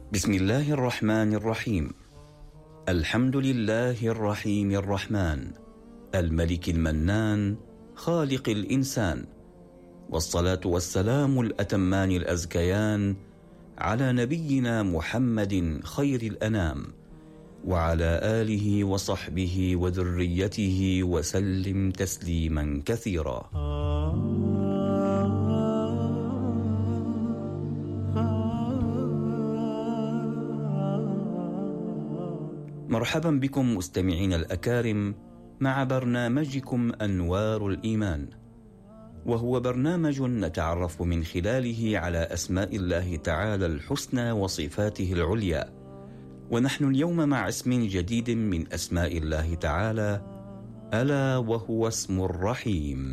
بسم الله الرحمن الرحيم. الحمد لله الرحيم الرحمن الملك المنان خالق الإنسان، والصلاة والسلام الأتمان الأزكيان على نبينا محمد خير الأنام، وعلى آله وصحبه وذريته وسلم تسليما كثيرا. مرحبا بكم مستمعين الأكارم مع برنامجكم أنوار الإيمان، وهو برنامج نتعرف من خلاله على أسماء الله تعالى الحسنى وصفاته العليا. ونحن اليوم مع اسم جديد من أسماء الله تعالى، ألا وهو اسم الرحيم.